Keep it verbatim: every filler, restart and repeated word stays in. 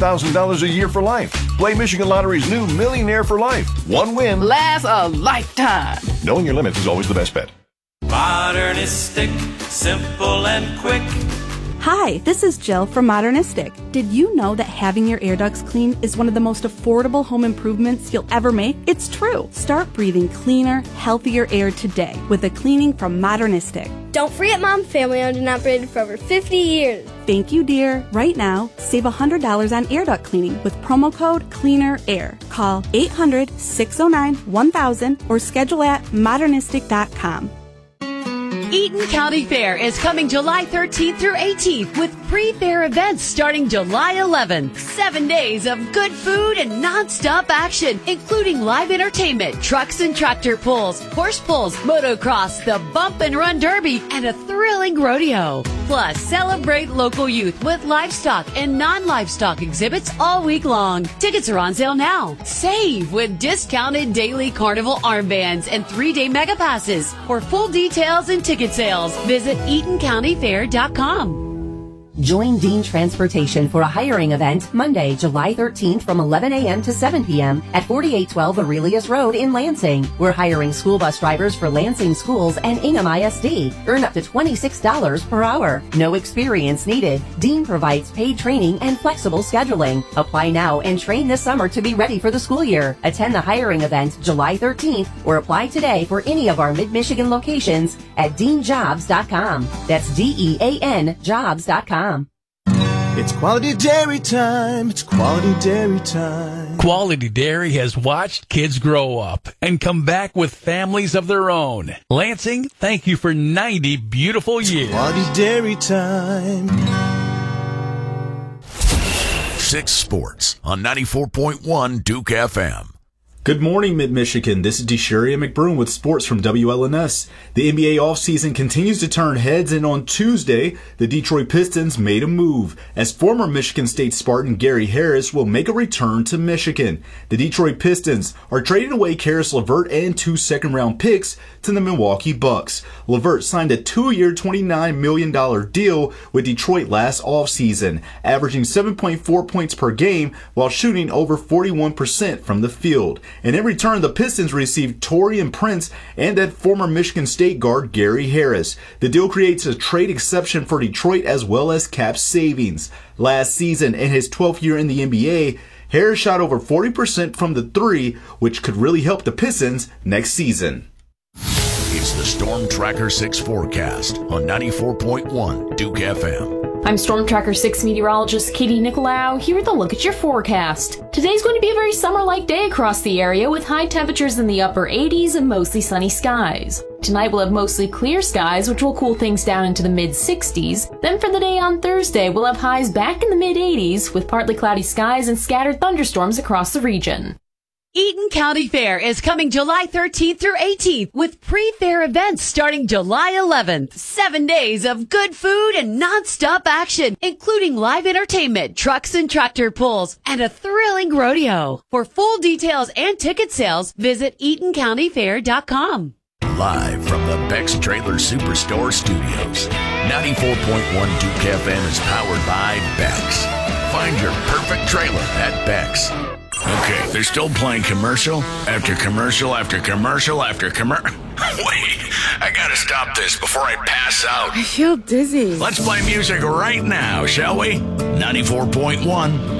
thousand dollars a year for life. Play Michigan Lottery's new Millionaire for Life. One win lasts a lifetime. Knowing your limits is always the best bet. Modernistic, simple and quick. Hi, this is Jill from Modernistic. Did you know that having your air ducts clean is one of the most affordable home improvements you'll ever make? It's true. Start breathing cleaner, healthier air today with a cleaning from Modernistic. Don't forget Mom, family owned and operated for over fifty years. Thank you, dear. Right now, save one hundred dollars on air duct cleaning with promo code CLEANERAIR. Call eight hundred, six oh nine, one thousand or schedule at modernistic dot com. Eaton County Fair is coming July thirteenth through eighteenth with pre-fair events starting July eleventh. Seven days of good food and non-stop action, including live entertainment, trucks and tractor pulls, horse pulls, motocross, the Bump and Run Derby, and a thrilling rodeo. Plus, celebrate local youth with livestock and non-livestock exhibits all week long. Tickets are on sale now. Save with discounted daily carnival armbands and three-day mega passes. For full details and ticket sales, visit eaton county fair dot com. Join Dean Transportation for a hiring event Monday, July thirteenth from eleven a.m. to seven p.m. at forty-eight twelve Aurelius Road in Lansing. We're hiring school bus drivers for Lansing Schools and Ingham I S D. Earn up to twenty-six dollars per hour. No experience needed. Dean provides paid training and flexible scheduling. Apply now and train this summer to be ready for the school year. Attend the hiring event July thirteenth or apply today for any of our Mid-Michigan locations at dean jobs dot com. That's D E A N jobs dot com. It's quality dairy time. It's quality dairy time. Quality Dairy has watched kids grow up and come back with families of their own. Lansing, thank you for ninety beautiful years. It's quality dairy time. Six Sports on ninety-four point one Duke F M. Good morning, Mid-Michigan. This is Desharia McBroom with sports from W L N S. The N B A offseason continues to turn heads, and on Tuesday, the Detroit Pistons made a move, as former Michigan State Spartan Gary Harris will make a return to Michigan. The Detroit Pistons are trading away Caris LeVert and two second-round picks to the Milwaukee Bucks. LeVert signed a two-year, twenty-nine million dollars deal with Detroit last offseason, averaging seven point four points per game while shooting over forty-one percent from the field. And in return, the Pistons received Taurean Prince and that former Michigan State guard Gary Harris. The deal creates a trade exception for Detroit as well as cap savings. Last season, in his twelfth year in the N B A, Harris shot over forty percent from the three, which could really help the Pistons next season. It's the Storm Tracker six forecast on ninety-four point one Duke F M. I'm Storm Tracker six meteorologist Katie Nicolau here with a look at your forecast. Today's going to be a very summer-like day across the area with high temperatures in the upper eighties and mostly sunny skies. Tonight we'll have mostly clear skies, which will cool things down into the mid-sixties. Then for the day on Thursday, we'll have highs back in the mid-eighties with partly cloudy skies and scattered thunderstorms across the region. Eaton County Fair is coming July thirteenth through eighteenth with pre-fair events starting July eleventh. Seven days of good food and non-stop action, including live entertainment, trucks and tractor pulls, and a thrilling rodeo. For full details and ticket sales, visit eaton county fair dot com. Live from the Beck's Trailer Superstore studios, ninety-four point one Duke F M is powered by Beck's. Find your perfect trailer at Beck's. Okay, they're still playing commercial after commercial after commercial after commercial. Wait, I gotta stop this before I pass out. I feel dizzy. Let's play music right now, shall we? ninety-four point one